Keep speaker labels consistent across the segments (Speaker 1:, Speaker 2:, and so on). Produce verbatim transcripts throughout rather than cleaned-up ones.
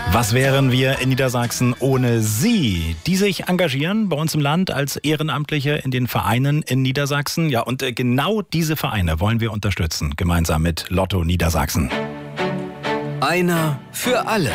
Speaker 1: Was wären wir in Niedersachsen ohne Sie, die sich engagieren bei uns im Land als Ehrenamtliche in den Vereinen in Niedersachsen? Ja, und genau diese Vereine wollen wir unterstützen, gemeinsam mit Lotto Niedersachsen.
Speaker 2: Einer für alle.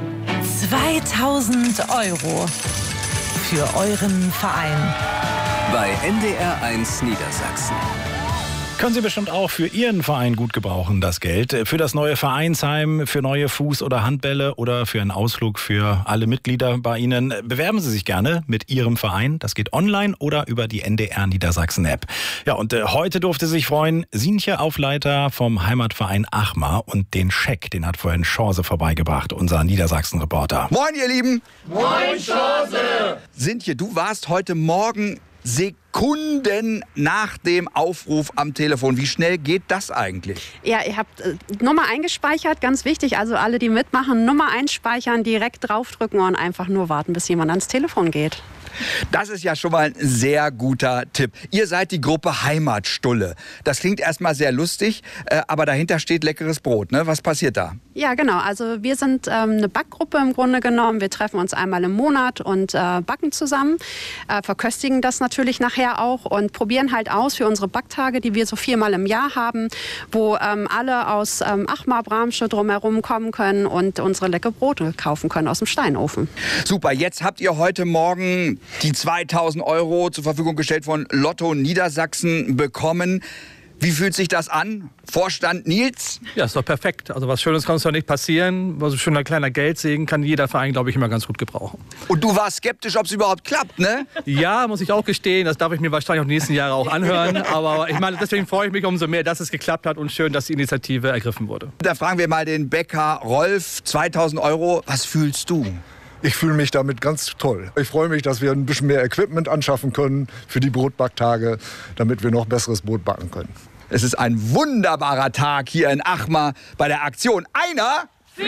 Speaker 3: zweitausend Euro für euren Verein.
Speaker 2: Bei N D R eins Niedersachsen.
Speaker 1: Können Sie bestimmt auch für Ihren Verein gut gebrauchen, das Geld. Für das neue Vereinsheim, für neue Fuß- oder Handbälle oder für einen Ausflug für alle Mitglieder bei Ihnen. Bewerben Sie sich gerne mit Ihrem Verein. Das geht online oder über die N D R Niedersachsen App. Ja, und äh, heute durfte sich freuen Sinche Aufleiter vom Heimatverein Achmar. Und den Scheck, den hat vorhin Chance vorbeigebracht, unser Niedersachsen-Reporter.
Speaker 4: Moin, ihr Lieben!
Speaker 5: Moin, Chance!
Speaker 4: Sinche, du warst heute Morgen Sekunden nach dem Aufruf am Telefon. Wie schnell geht das eigentlich?
Speaker 6: Ja, ihr habt äh, Nummer eingespeichert, ganz wichtig. Also alle, die mitmachen, Nummer einspeichern, direkt draufdrücken und einfach nur warten, bis jemand ans Telefon geht.
Speaker 4: Das ist ja schon mal ein sehr guter Tipp. Ihr seid die Gruppe Heimatstulle. Das klingt erstmal sehr lustig, äh, aber dahinter steht leckeres Brot. Ne? Was passiert da?
Speaker 6: Ja, genau. Also wir sind ähm, eine Backgruppe im Grunde genommen. Wir treffen uns einmal im Monat und äh, backen zusammen, äh, verköstigen das natürlich nachher auch und probieren halt aus für unsere Backtage, die wir so viermal im Jahr haben, wo ähm, alle aus ähm, Achmar, Bramsche drumherum kommen können und unsere leckere Brote kaufen können aus dem Steinofen.
Speaker 4: Super, jetzt habt ihr heute Morgen die zweitausend Euro zur Verfügung gestellt von Lotto Niedersachsen bekommen. Wie fühlt sich das an? Vorstand Nils?
Speaker 7: Ja, ist doch perfekt. Also was Schönes kann uns doch nicht passieren. So ein schöner kleiner Geldsegen kann jeder Verein, glaube ich, immer ganz gut gebrauchen.
Speaker 4: Und du warst skeptisch, ob es überhaupt klappt, ne?
Speaker 7: Ja, muss ich auch gestehen. Das darf ich mir wahrscheinlich auch die nächsten Jahre auch anhören. Aber ich meine, deswegen freue ich mich umso mehr, dass es geklappt hat und schön, dass die Initiative ergriffen wurde.
Speaker 4: Da fragen wir mal den Bäcker Rolf. zweitausend Euro. Was fühlst du?
Speaker 8: Ich fühle mich damit ganz toll. Ich freue mich, dass wir ein bisschen mehr Equipment anschaffen können für die Brotbacktage, damit wir noch besseres Brot backen können.
Speaker 4: Es ist ein wunderbarer Tag hier in Achmar bei der Aktion Einer
Speaker 5: für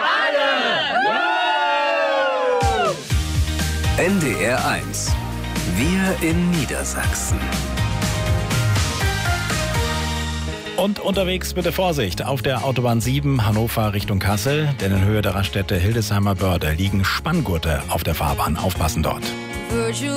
Speaker 5: alle!
Speaker 2: N D R eins. Wir in Niedersachsen.
Speaker 1: Und unterwegs bitte Vorsicht auf der Autobahn sieben Hannover Richtung Kassel, denn in Höhe der Raststätte Hildesheimer Börde liegen Spanngurte auf der Fahrbahn. Aufpassen dort.